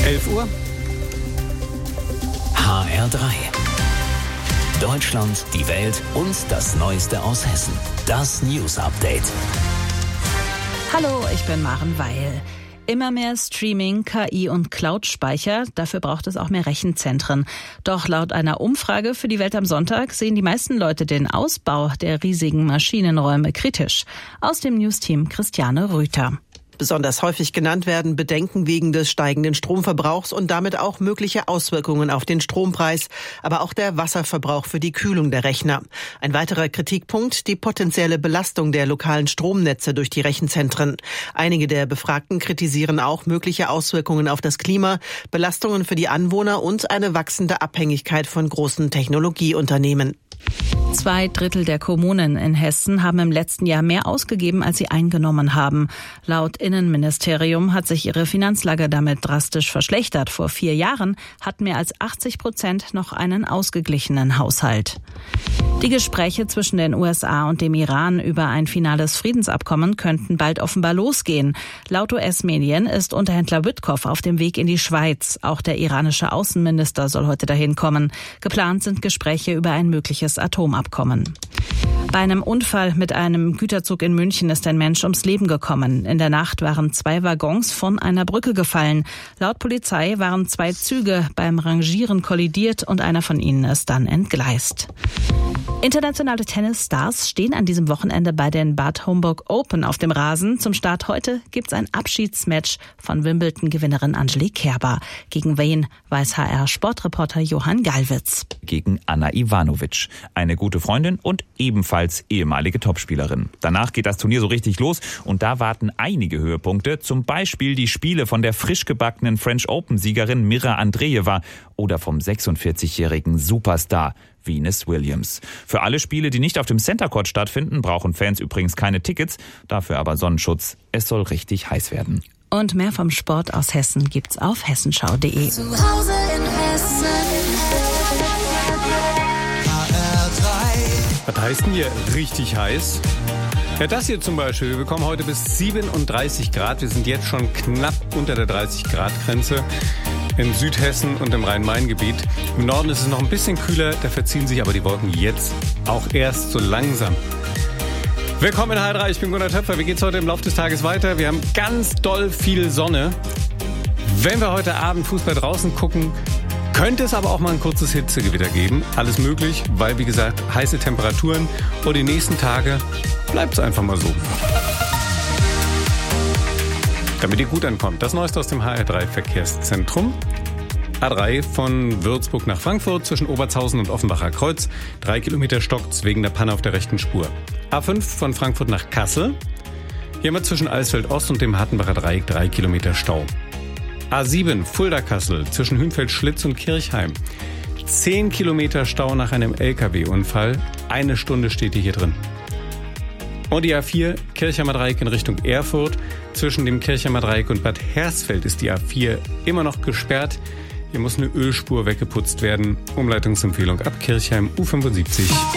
11 Uhr. HR3. Deutschland, die Welt und das Neueste aus Hessen. Das News Update. Hallo, ich bin Maren Weil. Immer mehr Streaming, KI und Cloud-Speicher, dafür braucht es auch mehr Rechenzentren. Doch laut einer Umfrage für die Welt am Sonntag sehen die meisten Leute den Ausbau der riesigen Maschinenräume kritisch. Aus dem News-Team Christiane Rüther. Besonders häufig genannt werden Bedenken wegen des steigenden Stromverbrauchs und damit auch mögliche Auswirkungen auf den Strompreis, aber auch der Wasserverbrauch für die Kühlung der Rechner. Ein weiterer Kritikpunkt, die potenzielle Belastung der lokalen Stromnetze durch die Rechenzentren. Einige der Befragten kritisieren auch mögliche Auswirkungen auf das Klima, Belastungen für die Anwohner und eine wachsende Abhängigkeit von großen Technologieunternehmen. 2/3 der Kommunen in Hessen haben im letzten Jahr mehr ausgegeben, als sie eingenommen haben. Laut Innenministerium hat sich ihre Finanzlage damit drastisch verschlechtert. Vor 4 Jahren hatten mehr als 80% noch einen ausgeglichenen Haushalt. Die Gespräche zwischen den USA und dem Iran über ein finales Friedensabkommen könnten bald offenbar losgehen. Laut US-Medien ist Unterhändler Witkoff auf dem Weg in die Schweiz. Auch der iranische Außenminister soll heute dahin kommen. Geplant sind Gespräche über ein mögliches Atomabkommen. Bei einem Unfall mit einem Güterzug in München ist ein Mensch ums Leben gekommen. In der Nacht waren 2 Waggons von einer Brücke gefallen. Laut Polizei waren 2 Züge beim Rangieren kollidiert und einer von ihnen ist dann entgleist. Internationale Tennisstars stehen an diesem Wochenende bei den Bad Homburg Open auf dem Rasen. Zum Start heute gibt's ein Abschiedsmatch von Wimbledon-Gewinnerin Angelique Kerber. Gegen wen, weiß HR-Sportreporter Johann Gallwitz. Gegen Anna Ivanovic, eine gute Freundin und ebenfalls ehemalige Topspielerin. Danach geht das Turnier so richtig los und da warten einige Höhepunkte, zum Beispiel die Spiele von der frisch gebackenen French Open-Siegerin Mira Andreeva oder vom 46-jährigen Superstar Venus Williams. Für alle Spiele, die nicht auf dem Center Court stattfinden, brauchen Fans übrigens keine Tickets, dafür aber Sonnenschutz. Es soll richtig heiß werden. Und mehr vom Sport aus Hessen gibt's auf hessenschau.de. Zu Hause in Hessen. Was heißt denn hier richtig heiß? Ja, das hier zum Beispiel. Wir bekommen heute bis 37 Grad. Wir sind jetzt schon knapp unter der 30-Grad-Grenze in Südhessen und im Rhein-Main-Gebiet. Im Norden ist es noch ein bisschen kühler, da verziehen sich aber die Wolken jetzt auch erst so langsam. Willkommen in HR3, ich bin Gunnar Töpfer. Wie geht's heute im Laufe des Tages weiter? Wir haben ganz doll viel Sonne. Wenn wir heute Abend Fußball draußen gucken, könnte es aber auch mal ein kurzes Hitzegewitter geben. Alles möglich, weil, wie gesagt, heiße Temperaturen und die nächsten Tage bleibt es einfach mal so. Damit ihr gut ankommt, das Neueste aus dem HR3 Verkehrszentrum. A3 von Würzburg nach Frankfurt zwischen Obertshausen und Offenbacher Kreuz. 3 Kilometer stockt's wegen der Panne auf der rechten Spur. A5 von Frankfurt nach Kassel. Hier haben wir zwischen Alsfeld Ost und dem Hattenbacher Dreieck 3 Kilometer Stau. A7 Fulda-Kassel zwischen Hünfeld-Schlitz und Kirchheim. 10 Kilometer Stau nach einem LKW-Unfall. 1 Stunde steht die hier drin. Und die A4 Kirchheimer Dreieck in Richtung Erfurt. Zwischen dem Kirchheimer Dreieck und Bad Hersfeld ist die A4 immer noch gesperrt. Hier muss eine Ölspur weggeputzt werden. Umleitungsempfehlung ab Kirchheim U75.